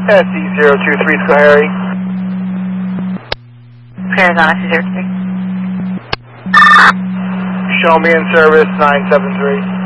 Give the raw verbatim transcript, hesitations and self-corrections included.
S E zero two three Schoharie. Arizona S E zero two three. Show me in service nine seven three.